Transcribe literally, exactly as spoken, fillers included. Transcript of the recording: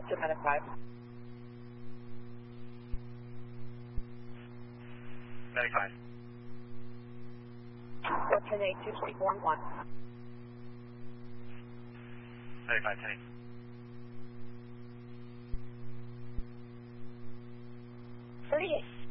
to minus five. Medic five. four ten eight two three four one. Medic five ten. thirty-eight.